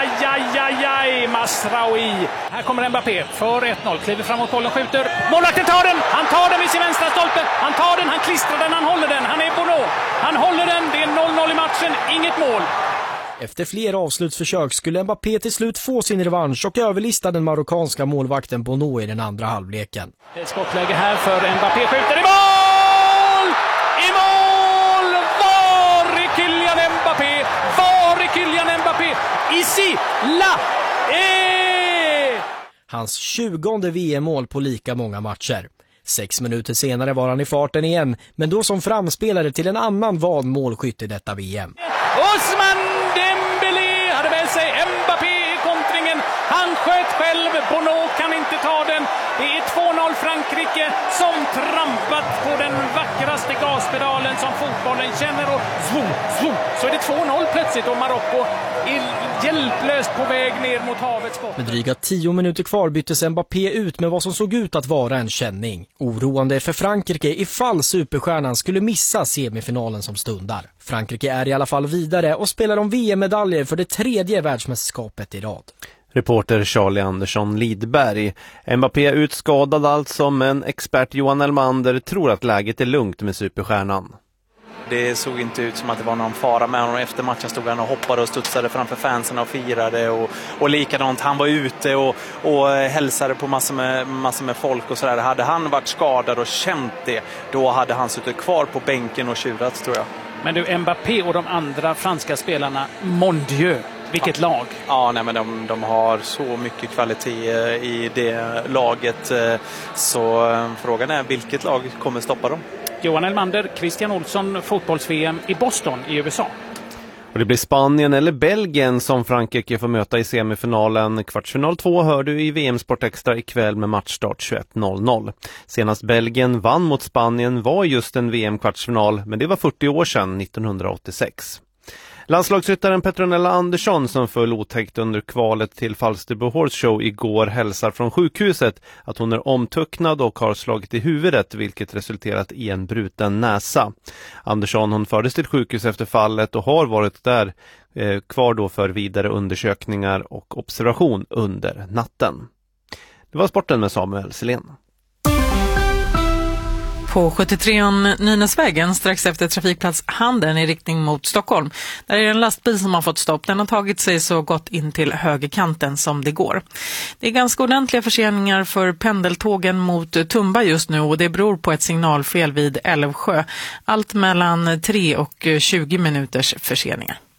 aj, Masraoui. Här kommer Mbappé för 1-0, kliver framåt bollen, skjuter. Målvakten tar den, han tar den vid sin vänstra stolpe. Han tar den, han klistrar den, han håller den. Han är Bono, han håller den, det är 0-0 i matchen, inget mål. Efter flera avslutsförsök skulle Mbappé till slut få sin revansch och överlista den marockanska målvakten Bono i den andra halvleken. Ett skottläge här för Mbappé, skjuter i mål! I mål! Var är Kylian Mbappé? Var är Kylian Mbappé? Ici, là, Hans 20:e VM-mål på lika många matcher. 6 minuter senare var han i farten igen, men då som framspelare till en annan van målskytt i detta VM. Ousmane Dembélé hade med sig Mbappé i kontringen. Han sköt själv, Bono kan inte ta den. Det är 2-0 Frankrike som trampat på den vackraste gaspedalen som fotbollen känner och så är det 2-0 plötsligt och Marocko är hjälplöst på väg ner mot havets botten. Med dryga 10 minuter kvar byttes Mbappé ut med vad som såg ut att vara en känning. Oroande för Frankrike ifall superstjärnan skulle missa semifinalen som stundar. Frankrike är i alla fall vidare och spelar om VM-medaljer för det 3:e världsmästerskapet i rad. Reporter Charlie Andersson Lidberg. Mbappé är utskadad alltså, men expert Johan Elmander tror att läget är lugnt med superstjärnan. Det såg inte ut som att det var någon fara med honom. Efter matchen stod han och hoppade och studsade framför fansen och firade. Och likadant, han var ute och hälsade på massor med folk och sådär. Hade han varit skadad och känt det, då hade han suttit kvar på bänken och tjurat, tror jag. Men du, Mbappé och de andra franska spelarna, mon Dieu, vilket lag. Ja, nej, men de har så mycket kvalitet i det laget. Så frågan är vilket lag kommer stoppa dem. Johan Elmander, Christian Olsson, fotbolls-VM i Boston i USA. Och det blir Spanien eller Belgien som Frankrike får möta i semifinalen. Kvartsfinal 2 hör du i VM Sport Extra ikväll med matchstart 21.00. Senast Belgien vann mot Spanien var just en VM-kvartsfinal, men det var 40 år sedan, 1986. Landslagsryttaren Petronella Andersson, som föll otäckt under kvalet till Falsterbo Horse Show igår, hälsar från sjukhuset att hon är omtöcknad och har slagit i huvudet, vilket resulterat i en bruten näsa. Andersson, hon fördes till sjukhus efter fallet och har varit där kvar då för vidare undersökningar och observation under natten. Det var sporten med Samuel Selén. På 73:an Nynäsvägen strax efter trafikplats Handen i riktning mot Stockholm. Där är en lastbil som har fått stopp. Den har tagit sig så gott in till högerkanten som det går. Det är ganska ordentliga förseningar för pendeltågen mot Tumba just nu, och det beror på ett signalfel vid Älvsjö. Allt mellan 3 och 20 minuters förseningar.